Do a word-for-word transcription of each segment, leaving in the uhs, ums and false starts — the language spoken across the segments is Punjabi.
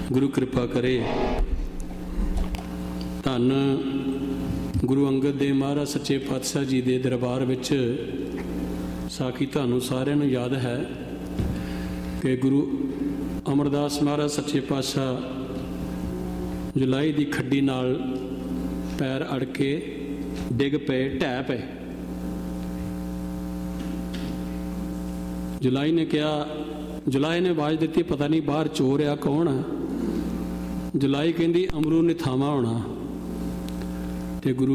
ਗੁਰੂ ਕਿਰਪਾ ਕਰੇ। ਧੰਨ ਗੁਰੂ ਅੰਗਦ ਦੇਵ ਮਹਾਰਾਜ ਸੱਚੇ ਪਾਤਸ਼ਾਹ ਜੀ ਦੇ ਦਰਬਾਰ ਵਿੱਚ ਸਾਖੀ ਤੁਹਾਨੂੰ ਸਾਰਿਆਂ ਨੂੰ ਯਾਦ ਹੈ ਕਿ ਗੁਰੂ ਅਮਰਦਾਸ ਮਹਾਰਾਜ ਸੱਚੇ ਪਾਤਸ਼ਾਹ ਜੁਲਾਈ ਦੀ ਖੱਡੀ ਨਾਲ ਪੈਰ ਅੜ ਕੇ ਡਿੱਗ ਪਏ, ਢਹਿ ਪਏ। ਜੁਲਾਈ ਨੇ ਕਿਹਾ, ਜੁਲਾਈ ਨੇ ਆਵਾਜ਼ ਦਿੱਤੀ, ਪਤਾ ਨਹੀਂ ਬਾਹਰ ਚੋਰ ਆ, ਕੌਣ ਆ? ਜੁਲਾਈ ਕਹਿੰਦੀ ਅਮਰੂ ਨੇ ਥਾਵਾਂ ਹੋਣਾ। ਤੇ ਗੁਰੂ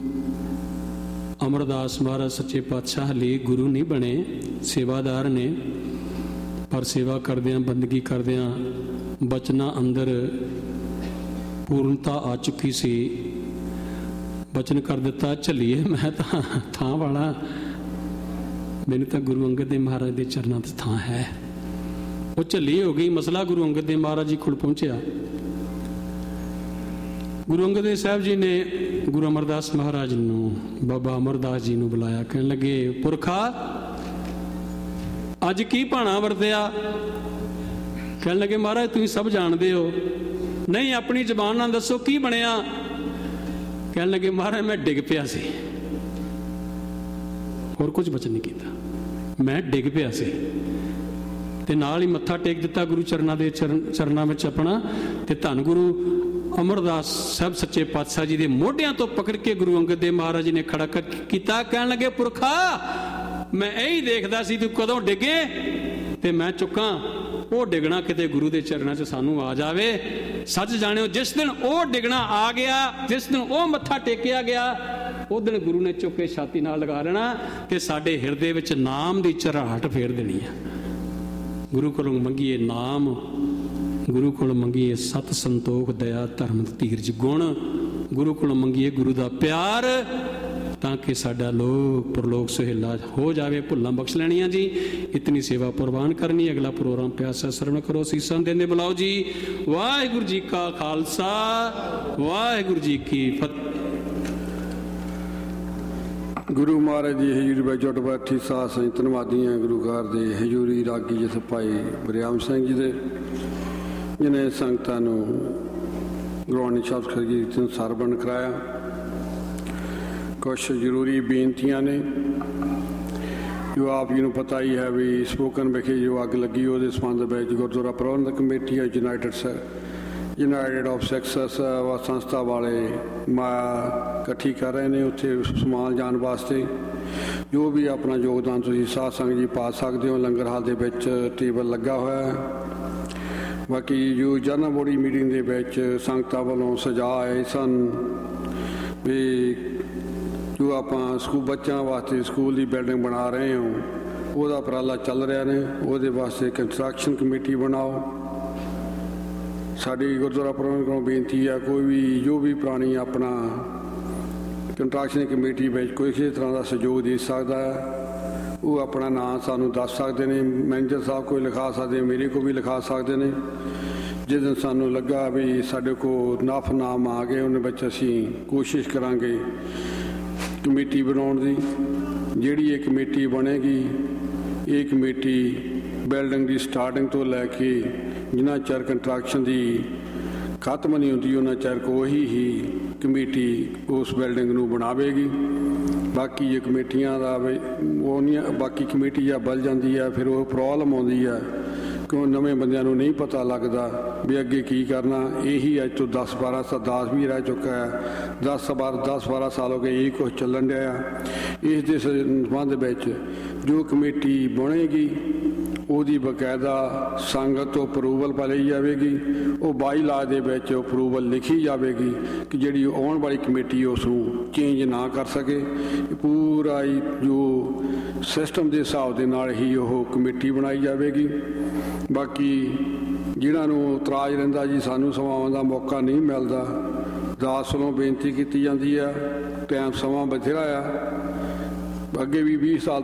ਅਮਰਦਾਸ ਮਹਾਰਾਜ ਸੱਚੇ ਪਾਤਸ਼ਾਹ ਲਈ ਗੁਰੂ ਨਹੀਂ ਬਣੇ, ਸੇਵਾਦਾਰ ਨੇ, ਪਰ ਸੇਵਾ ਕਰਦਿਆਂ, ਬੰਦਗੀ ਕਰਦਿਆਂ ਬਚਨਾਂ ਅੰਦਰ ਪੂਰਨਤਾ ਆ ਚੁੱਕੀ ਸੀ। ਬਚਨ ਕਰ ਦਿੱਤਾ, ਝੱਲੀਏ ਮੈਂ ਤਾਂ ਥਾਂ ਵਾਲਾ, ਮੈਨੂੰ ਤਾਂ ਗੁਰੂ ਅੰਗਦ ਦੇਵ ਮਹਾਰਾਜ ਦੇ ਚਰਨਾਂ 'ਤੇ ਥਾਂ ਹੈ। ਉਹ ਝੱਲੀ ਹੋ ਗਈ। ਮਸਲਾ ਗੁਰੂ ਅੰਗਦ ਦੇਵ ਮਹਾਰਾਜ ਜੀ ਕੋਲ ਪਹੁੰਚਿਆ। ਗੁਰੂ ਅੰਗਦ ਦੇਵ ਸਾਹਿਬ ਜੀ ਨੇ ਗੁਰੂ ਅਮਰਦਾਸ ਮਹਾਰਾਜ ਨੂੰ, ਬਾਬਾ ਅਮਰਦਾਸ ਜੀ ਨੂੰ ਬੁਲਾਇਆ। ਕਹਿਣ ਲੱਗੇ, ਪੁਰਖਾ ਅੱਜ ਕੀ ਭਾਣਾ ਵਰਤਿਆ? ਕਹਿਣ ਲੱਗੇ, ਮਹਾਰਾਜ ਤੁਸੀਂ ਸਭ ਜਾਣਦੇ ਹੋ। ਨਹੀਂ, ਆਪਣੀ ਜ਼ਬਾਨ ਨਾਲ ਦੱਸੋ ਕੀ ਬਣਿਆ? ਕਹਿਣ ਲੱਗੇ, ਮਹਾਰਾਜ ਮੈਂ ਡਿੱਗ ਪਿਆ ਸੀ। ਹੋਰ ਕੁਝ ਬਚਨ ਨਹੀਂ ਕੀਤਾ, ਮੈਂ ਡਿੱਗ ਪਿਆ ਸੀ। ਤੇ ਨਾਲ ਹੀ ਮੱਥਾ ਟੇਕ ਦਿੱਤਾ ਗੁਰੂ ਚਰਨਾਂ ਦੇ ਚਰਨ ਚਰਨਾਂ ਵਿੱਚ ਆਪਣਾ। ਤੇ ਧੰਨ ਗੁਰੂ ਅਮਰਦਾਸ ਸਾਹਿਬ ਸੱਚੇ ਪਾਤਸ਼ਾਹ ਜੀ ਦੇ ਮੋਢਿਆਂ ਤੋਂ ਪਕੜ ਕੇ ਗੁਰੂ ਅੰਗਦ ਦੇਵ ਮਹਾਰਾਜ ਜੀ ਨੇ ਖੜਾ ਕੀਤਾ। ਕਹਿਣ ਲੱਗੇ, ਪੁਰਖਾ ਮੈਂ ਇਹੀ ਦੇਖਦਾ ਸੀ ਤੂੰ ਕਦੋਂ ਡਿੱਗੇ ਤੇ ਮੈਂ ਚੁੱਕਾਂ। ਉਹ ਡਿੱਗਣਾ ਕਿਤੇ ਗੁਰੂ ਦੇ ਚਰਨਾਂ 'ਚ ਸਾਨੂੰ ਆ ਜਾਵੇ। ਸੱਚ ਜਾਣਿਓ, ਜਿਸ ਦਿਨ ਉਹ ਡਿੱਗਣਾ ਆ ਗਿਆ, ਜਿਸ ਦਿਨ ਉਹ ਮੱਥਾ ਟੇਕਿਆ ਗਿਆ, ਉਹ ਦਿਨ ਗੁਰੂ ਨੇ ਚੁੱਕ ਕੇ ਛਾਤੀ ਨਾਲ ਲਗਾ ਲੈਣਾ ਤੇ ਸਾਡੇ ਹਿਰਦੇ ਵਿੱਚ ਨਾਮ ਦੀ ਝਰਾਟ ਫੇਰ ਦੇਣੀ ਹੈ। ਗੁਰੂ ਕੋਲੋਂ ਮੰਗੀਏ ਨਾਮ, ਗੁਰੂ ਕੋਲੋਂ ਮੰਗੀਏ ਸਤ ਸੰਤੋਖ ਦਇਆ ਧਰਮ ਧੀਰਜ ਗੁਣ, ਗੁਰੂ ਕੋਲੋਂ ਮੰਗੀਏ ਗੁਰੂ ਦਾ ਪਿਆਰ, ਤਾਂ ਕਿ ਸਾਡਾ ਲੋਕ ਪ੍ਰਲੋਕ ਸੁਹੇਲਾ ਹੋ ਜਾਵੇ। ਭੁੱਲਾਂ ਬਖਸ਼ ਲੈਣੀਆਂ ਜੀ। ਇਤਨੀ ਸੇਵਾ ਪ੍ਰਵਾਨ ਕਰਨੀ। ਅਗਲਾ ਪ੍ਰੋਗਰਾਮ ਪਿਆਸਾ ਸਰਵਣ ਕਰੋ। ਸੀਸਾਂ ਦੇਂਦੇ ਬੁਲਾਓ ਜੀ। ਵਾਹਿਗੁਰੂ ਜੀ ਕਾ ਖਾਲਸਾ, ਵਾਹਿਗੁਰੂ ਜੀ ਕੀ ਫਤਿਹ। ਗੁਰੂ ਮਹਾਰਾਜ ਦੀ ਹਜ਼ੂਰੀ ਵਿੱਚ ਜੁਟ ਬੈਠੀ ਸਾਧ ਸੰਗਤ ਧੰਨਵਾਦੀਆਂ ਗੁਰੂ ਘਰ ਦੇ ਹਜ਼ੂਰੀ ਰਾਗੀ ਜਿਸ ਭਾਈ ਬਰਿਆਮ ਸਿੰਘ ਜੀ ਦੇ, ਜਿਹਨੇ ਸੰਗਤਾਂ ਨੂੰ ਗੁਰਬਾਣੀ ਸ਼ਬਦ ਕੀਰਤਨ ਸਰਵਣ ਕਰਾਇਆ। ਕੁਛ ਜ਼ਰੂਰੀ ਬੇਨਤੀਆਂ ਨੇ ਜੋ ਆਪ ਜੀ ਨੂੰ ਪਤਾ ਹੀ ਹੈ ਵੀ ਸਪੋਕਨ ਵਿਖੇ ਜੋ ਅੱਗ ਲੱਗੀ ਉਹਦੇ ਸੰਬੰਧ ਵਿੱਚ ਗੁਰਦੁਆਰਾ ਪ੍ਰਬੰਧਕ ਕਮੇਟੀ ਹੈ ਯੂਨਾਈਟਿਡ ਯੂਨਾਈਟਿਡ ਆਫ ਸੈਕਸਸ ਸੰਸਥਾ ਵਾਲੇ ਮਾਇਆ ਇਕੱਠੀ ਕਰ ਰਹੇ ਨੇ ਉੱਥੇ ਸਮਾਨ ਜਾਣ ਵਾਸਤੇ। ਜੋ ਵੀ ਆਪਣਾ ਯੋਗਦਾਨ ਤੁਸੀਂ ਸਾਧ ਸੰਗਤ ਜੀ ਪਾ ਸਕਦੇ ਹੋ। ਲੰਗਰ ਹਾਲ ਦੇ ਵਿੱਚ ਟੇਬਲ ਲੱਗਾ ਹੋਇਆ ਹੈ। ਬਾਕੀ ਜੋ ਜਨਰਲ ਬੋਡੀ ਮੀਟਿੰਗ ਦੇ ਵਿੱਚ ਸੰਗਤਾਂ ਵੱਲੋਂ ਸੁਝਾਅ ਆਏ ਸਨ ਵੀ ਜੋ ਆਪਾਂ ਸਕੂਲ ਬੱਚਿਆਂ ਵਾਸਤੇ ਸਕੂਲ ਦੀ ਬਿਲਡਿੰਗ ਬਣਾ ਰਹੇ ਹਾਂ, ਉਹਦਾ ਉਪਰਾਲਾ ਚੱਲ ਰਿਹਾ ਨੇ, ਉਹਦੇ ਵਾਸਤੇ ਕੰਸਟਰਕਸ਼ਨ ਕਮੇਟੀ ਬਣਾਓ। ਸਾਡੀ ਗੁਰਦੁਆਰਾ ਪ੍ਰਬੰਧਕ ਕੋਲੋਂ ਬੇਨਤੀ ਹੈ, ਕੋਈ ਵੀ ਜੋ ਵੀ ਪੁਰਾਣੀ ਆਪਣਾ ਕੰਸਟਰਕਸ਼ਨ ਕਮੇਟੀ ਵਿੱਚ ਕੋਈ ਕਿਸੇ ਤਰ੍ਹਾਂ ਦਾ ਸਹਿਯੋਗ ਦੇ ਸਕਦਾ ਹੈ, ਉਹ ਆਪਣਾ ਨਾਂ ਸਾਨੂੰ ਦੱਸ ਸਕਦੇ ਨੇ। ਮੈਨੇਜਰ ਸਾਹਿਬ ਕੋਈ ਲਿਖਾ ਸਕਦੇ, ਮੇਰੇ ਕੋਲ ਵੀ ਲਿਖਾ ਸਕਦੇ ਨੇ। ਜਿਸ ਦਿਨ ਸਾਨੂੰ ਲੱਗਾ ਵੀ ਸਾਡੇ ਕੋਲ ਨਫ ਨਾਮ ਆ ਗਏ, ਉਹਦੇ ਵਿੱਚ ਅਸੀਂ ਕੋਸ਼ਿਸ਼ ਕਰਾਂਗੇ ਕਮੇਟੀ ਬਣਾਉਣ ਦੀ। ਜਿਹੜੀ ਇਹ ਕਮੇਟੀ ਬਣੇਗੀ, ਇਹ ਕਮੇਟੀ ਬਿਲਡਿੰਗ ਦੀ ਸਟਾਰਟਿੰਗ ਤੋਂ ਲੈ ਕੇ ਜਿੰਨਾ ਚਿਰ ਕੰਸਟਰਕਸ਼ਨ ਦੀ ਖਤਮ ਨਹੀਂ ਹੁੰਦੀ ਉਹਨਾਂ ਚਿਰ ਕੋਈ ਹੀ ਕਮੇਟੀ ਉਸ ਬਿਲਡਿੰਗ ਨੂੰ ਬਣਾਵੇਗੀ। ਬਾਕੀ ਇਹ ਕਮੇਟੀਆਂ ਦਾ ਉਹ ਨਹੀਂ, ਬਾਕੀ ਕਮੇਟੀ ਆ ਬਲ ਜਾਂਦੀ ਹੈ, ਫਿਰ ਉਹ ਪ੍ਰੋਬਲਮ ਆਉਂਦੀ ਹੈ ਕਿਉਂ ਨਵੇਂ ਬੰਦਿਆਂ ਨੂੰ ਨਹੀਂ ਪਤਾ ਲੱਗਦਾ ਵੀ ਅੱਗੇ ਕੀ ਕਰਨਾ। ਇਹੀ ਅੱਜ ਤੋਂ ਦਸ ਬਾਰਾਂ ਸਾਲ ਦਸ ਵੀ ਰਹਿ ਚੁੱਕਾ ਹੈ, ਦਸ ਬਾਰਾਂ ਦਸ ਬਾਰਾਂ ਸਾਲ ਹੋ ਗਏ, ਇਹੀ ਕੁਛ ਚੱਲਣ ਡਿਆ। ਇਸ ਦੇ ਸੰਬੰਧ ਵਿੱਚ ਜੋ ਕਮੇਟੀ ਬਣੇਗੀ ਉਹਦੀ ਬਕਾਇਦਾ ਸੰਗਤ ਤੋਂ ਅਪਰੂਵਲ ਪਾ ਲਈ ਜਾਵੇਗੀ। ਉਹ ਬਾਈ ਲਾ ਦੇ ਵਿੱਚ ਅਪਰੂਵਲ ਲਿਖੀ ਜਾਵੇਗੀ ਕਿ ਜਿਹੜੀ ਆਉਣ ਵਾਲੀ ਕਮੇਟੀ ਉਸ ਨੂੰ ਚੇਂਜ ਨਾ ਕਰ ਸਕੇ। ਪੂਰਾ ਹੀ ਜੋ ਸਿਸਟਮ ਦੇ ਹਿਸਾਬ ਦੇ ਨਾਲ ਹੀ ਉਹ ਕਮੇਟੀ ਬਣਾਈ ਜਾਵੇਗੀ। ਬਾਕੀ ਜਿਹਨਾਂ ਨੂੰ ਇਤਰਾਜ਼ ਰਹਿੰਦਾ ਜੀ ਸਾਨੂੰ ਸਮਾਂ ਦਾ ਮੌਕਾ ਨਹੀਂ ਮਿਲਦਾ, ਦਾਸ ਵੱਲੋਂ ਬੇਨਤੀ ਕੀਤੀ ਜਾਂਦੀ ਆ, ਟਾਈਮ ਸਮਾਂ ਬਥੇਰਾ ਆ। ਅੱਗੇ ਵੀ ਵੀਹ ਸਾਲ